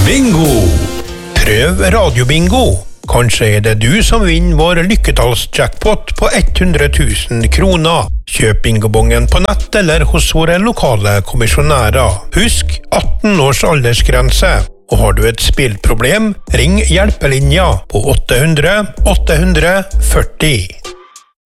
Bingo! Prøv radiobingo. Kanskje det du som vinner vår lykketallsjackpot på 100 000 kroner. Kjøp bingobongen på nett eller hos våre lokale kommisjonærer. Husk 18 års aldersgrense. Og har du et spillproblem, ring hjelpelinja på 800 840.